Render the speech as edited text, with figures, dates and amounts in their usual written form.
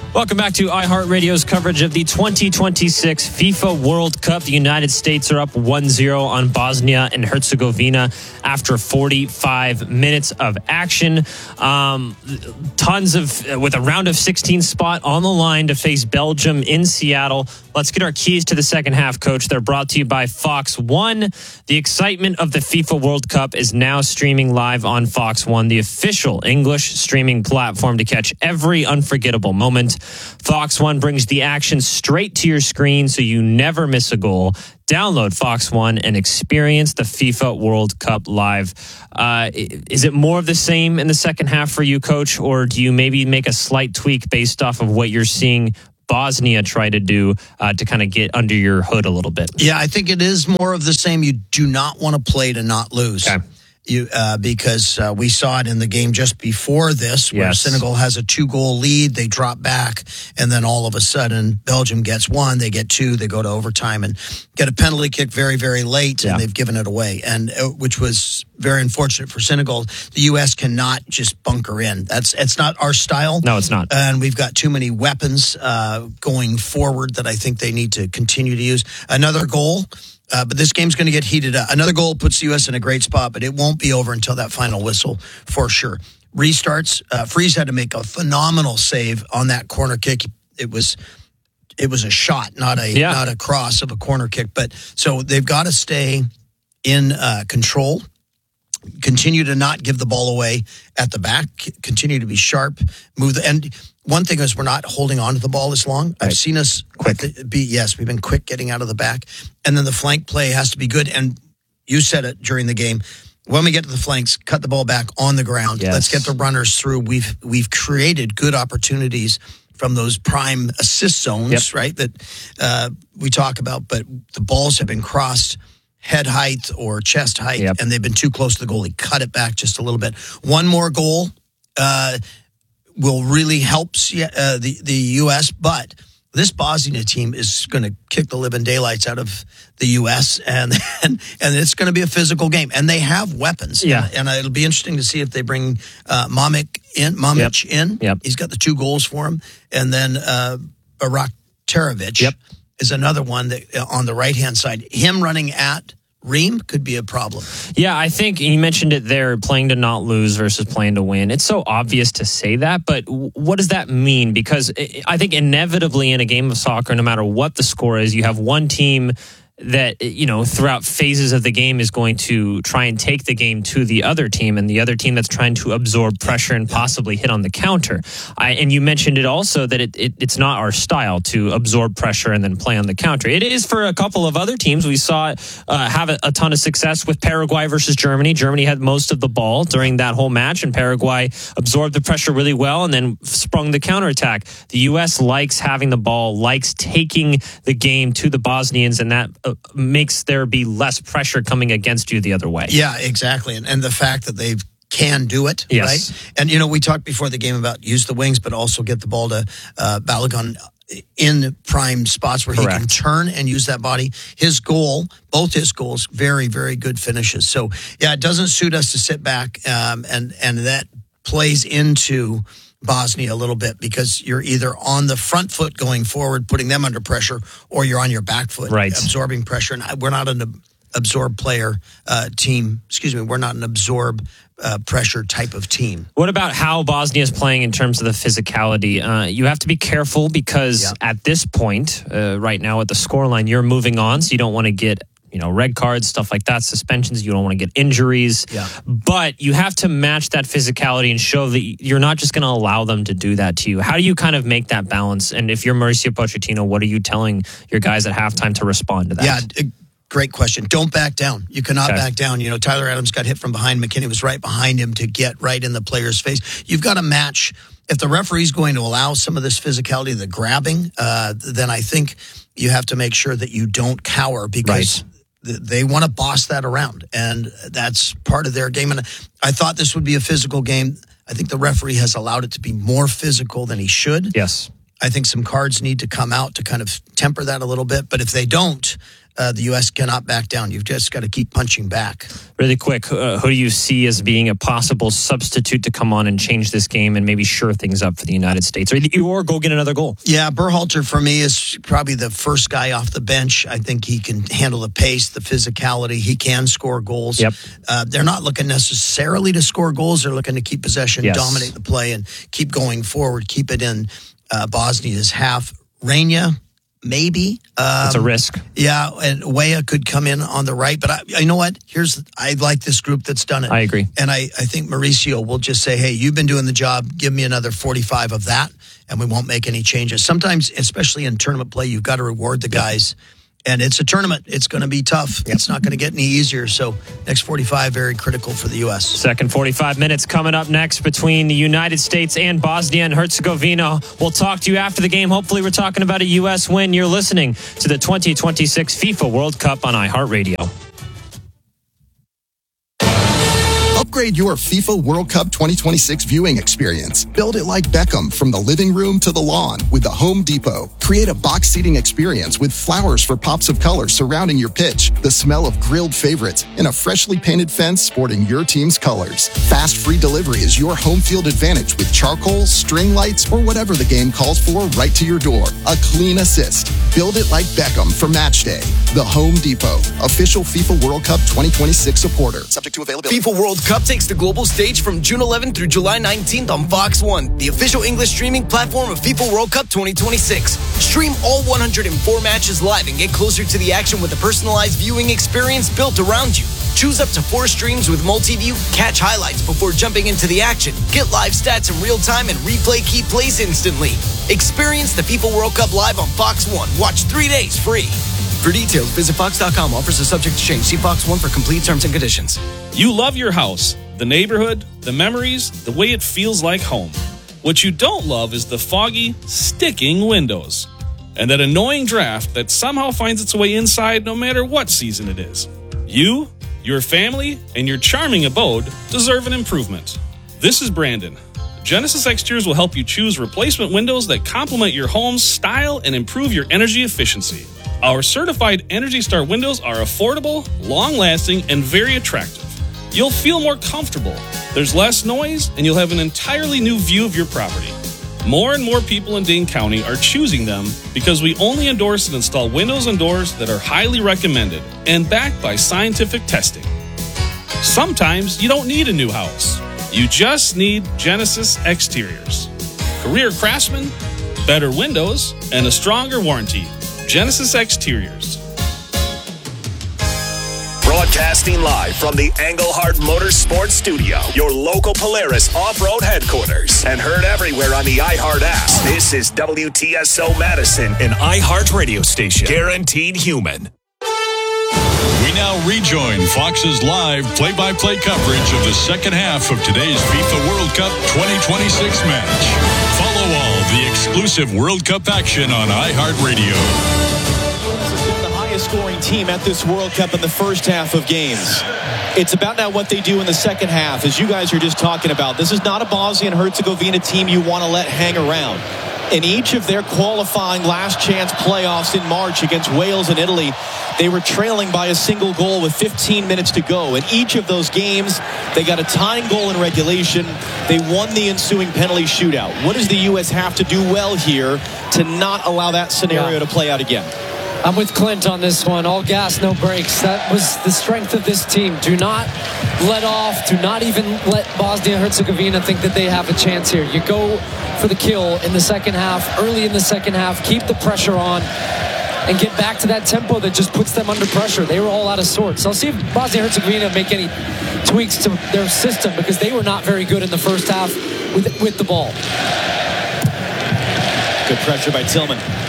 Welcome back to iHeartRadio's coverage of the 2026 FIFA World Cup. The United States are up 1-0 on Bosnia and Herzegovina after 45 minutes of action. With a round of 16 spot on the line to face Belgium in Seattle. Let's get our keys to the second half, Coach. They're brought to you by Fox One. The excitement of the FIFA World Cup is now streaming live on Fox One, the official English streaming platform to catch every unforgettable moment. Fox One brings the action straight to your screen so you never miss a goal. Download Fox One and experience the FIFA World Cup live. Is it more of the same in the second half for you, Coach, or do you maybe make a slight tweak based off of what you're seeing Bosnia try to do to kind of get under your hood a little bit? Yeah, I think it is more of the same. You do not want to play to not lose. Okay. Because we saw it in the game just before this where Senegal has a 2-goal lead. They drop back, and then all of a sudden, Belgium gets 1, they get 2, they go to overtime and get a penalty kick very, very late, and they've given it away, and which was very unfortunate for Senegal. The U.S. cannot just bunker in. It's not our style. No, it's not. And we've got too many weapons going forward that I think they need to continue to use. Another goal. But this game's going to get heated up. Another goal puts the U.S. in a great spot, but it won't be over until that final whistle for sure. Restarts. Freeze had to make a phenomenal save on that corner kick. It was a shot, not a cross of a corner kick. But so they've got to stay in control. Continue to not give the ball away at the back. Continue to be sharp. And one thing is we're not holding on to the ball as long. I've seen us quick. We've been quick getting out of the back. And then the flank play has to be good. And you said it during the game. When we get to the flanks, cut the ball back on the ground. Yes. Let's get the runners through. We've created good opportunities from those prime assist zones, right, that we talk about. But the balls have been crossed head height or chest height, and they've been too close to the goalie. Cut it back just a little bit. One more goal will really help the U.S., but this Bosnia team is going to kick the living daylights out of the U.S., and it's going to be a physical game. And they have weapons. And it'll be interesting to see if they bring Mamic in. Yep. He's got the 2 goals for him. And then Barak Terovic is another one that on the right-hand side. Him running at Ream could be a problem. Yeah, I think you mentioned it there, playing to not lose versus playing to win. It's so obvious to say that, but what does that mean? Because I think inevitably in a game of soccer, no matter what the score is, you have one team that, you know, throughout phases of the game is going to try and take the game to the other team, and the other team that's trying to absorb pressure and possibly hit on the counter. And you mentioned it also that it's not our style to absorb pressure and then play on the counter. It is for a couple of other teams. We saw it have a ton of success with Paraguay versus Germany. Germany had most of the ball during that whole match, and Paraguay absorbed the pressure really well and then sprung the counterattack. The U.S. likes having the ball, likes taking the game to the Bosnians, and that makes there be less pressure coming against you the other way. Yeah, exactly. And the fact that they can do it, right? And, you know, we talked before the game about use the wings, but also get the ball to Balogun in prime spots where he can turn and use that body. His goal, both his goals, very, very good finishes. So, yeah, it doesn't suit us to sit back, and that plays into Bosnia a little bit because you're either on the front foot going forward, putting them under pressure, or you're on your back foot, absorbing pressure. And we're not an absorb player team. Excuse me, we're not an absorb pressure type of team. What about how Bosnia is playing in terms of the physicality? You have to be careful because at this point, right now at the scoreline, you're moving on, so you don't want to get red cards, stuff like that, suspensions. You don't want to get injuries. But you have to match that physicality and show that you're not just going to allow them to do that to you. How do you kind of make that balance? And if you're Mauricio Pochettino, what are you telling your guys at halftime to respond to that? Yeah, great question. Don't back down. You cannot back down. You know, Tyler Adams got hit from behind. McKinney was right behind him to get right in the player's face. You've got to match. If the referee's going to allow some of this physicality, the grabbing, then I think you have to make sure that you don't cower because they want to boss that around, and that's part of their game. And I thought this would be a physical game. I think the referee has allowed it to be more physical than he should. Yes. I think some cards need to come out to kind of temper that a little bit. But if they don't, the U.S. cannot back down. You've just got to keep punching back. Really quick, who do you see as being a possible substitute to come on and change this game and maybe shore things up for the United States? Or go get another goal? Yeah, Berhalter for me is probably the first guy off the bench. I think he can handle the pace, the physicality. He can score goals. Yep. They're not looking necessarily to score goals. They're looking to keep possession, dominate the play, and keep going forward, keep it in Bosnia's half. Reina, maybe. It's a risk. Yeah, and Weah could come in on the right. But you know what? I like this group that's done it. I agree. And I think Mauricio will just say, hey, you've been doing the job. Give me another 45 of that, and we won't make any changes. Sometimes, especially in tournament play, you've got to reward the guys. And it's a tournament. It's going to be tough. It's not going to get any easier. So next 45, very critical for the U.S. Second 45 minutes coming up next between the United States and Bosnia and Herzegovina. We'll talk to you after the game. Hopefully we're talking about a U.S. win. You're listening to the 2026 FIFA World Cup on iHeartRadio. Upgrade your FIFA World Cup 2026 viewing experience. Build it like Beckham from the living room to the lawn with the Home Depot. Create a box seating experience with flowers for pops of color surrounding your pitch, the smell of grilled favorites, and a freshly painted fence sporting your team's colors. Fast free delivery is your home field advantage with charcoal, string lights, or whatever the game calls for right to your door. A clean assist. Build it like Beckham for match day. The Home Depot. Official FIFA World Cup 2026 supporter. Subject to availability. FIFA World Cup takes the global stage from June 11th through July 19th on Fox One, the official English streaming platform of FIFA World Cup 2026. Stream all 104 matches live and get closer to the action with a personalized viewing experience built around you. Choose up to 4 streams with multi-view, catch highlights before jumping into the action, get live stats in real time, and replay key plays instantly. Experience the FIFA World Cup live on Fox One. Watch 3 days free. For details, visit Fox.com. Offers are subject to change. See Fox One for complete terms and conditions. You love your house, the neighborhood, the memories, the way it feels like home. What you don't love is the foggy, sticking windows. And that annoying draft that somehow finds its way inside no matter what season it is. You, your family, and your charming abode deserve an improvement. This is Brandon. Genesis Exteriors will help you choose replacement windows that complement your home's style and improve your energy efficiency. Our certified Energy Star windows are affordable, long-lasting, and very attractive. You'll feel more comfortable. There's less noise, and you'll have an entirely new view of your property. More and more people in Dane County are choosing them because we only endorse and install windows and doors that are highly recommended and backed by scientific testing. Sometimes you don't need a new house. You just need Genesis Exteriors. Career craftsmen, better windows, and a stronger warranty. Genesis Exteriors. Broadcasting live from the Engelhard Motorsports Studio, your local Polaris off-road headquarters, and heard everywhere on the iHeart app. This is WTSO Madison, an iHeart radio station, guaranteed human. We now rejoin Fox's live play-by-play coverage of the second half of today's FIFA World Cup 2026 match. Follow all the exclusive World Cup action on iHeartRadio. Scoring team at this World Cup in the first half of games. It's about now what they do in the second half, as you guys are just talking about. This is not a Bosnia and Herzegovina team you want to let hang around. In each of their qualifying last chance playoffs in March against Wales and Italy, they were trailing by a single goal with 15 minutes to go. In each of those games, they got a tying goal in regulation. They won the ensuing penalty shootout. What does the U.S. have to do well here to not allow that scenario to play out again? I'm with Clint on this one. All gas, no brakes. That was the strength of this team. Do not let off. Do not even let Bosnia and Herzegovina think that they have a chance here. You go for the kill in the second half, early in the second half. Keep the pressure on and get back to that tempo that just puts them under pressure. They were all out of sorts. I'll see if Bosnia and Herzegovina make any tweaks to their system because they were not very good in the first half with the ball. Good pressure by Tillman.